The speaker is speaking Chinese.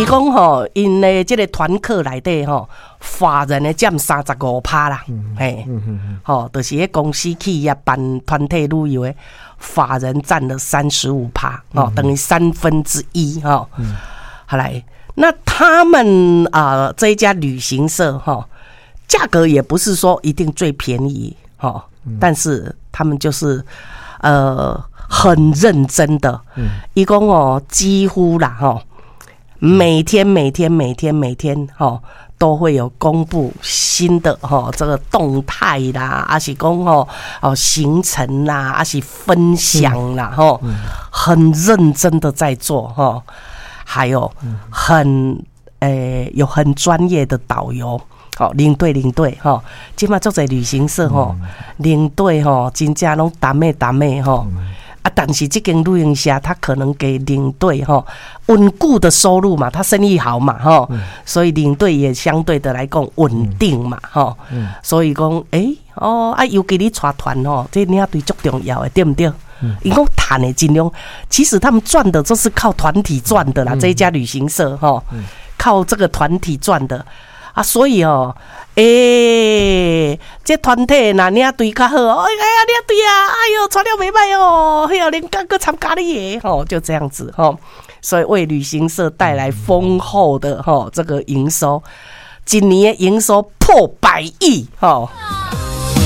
伊讲吼，因的这个团课内底吼，法人的占35%啦，嘿，吼，就是迄公司企业办团体旅游的法人占了35%，哦，等于1/3，哈。好来，那他们这一家旅行社哈，价格也不是说一定最便宜哈，但是他们就是很认真的，一共几乎啦哈，每天哈都会有公布新的这个动态啦，还是讲行程啦，还是分享啦很认真的在做还有有很专业的导游。领队现在做在旅行社领队真正拢达妹但是这间旅行社他可能给领队稳固的收入嘛，他生意好嘛所以领队也相对的来讲稳定嘛所以讲尤其你带团这领队最重要的，对不对？因为谈的尽量，其实他们赚的都是靠团体赚的啦。这一家旅行社靠这个团体赚的所以这团体哪领队较好领队传了袂歹嘿连刚个参加你的就这样子所以为旅行社带来丰厚的这个营收，今年的营收破100亿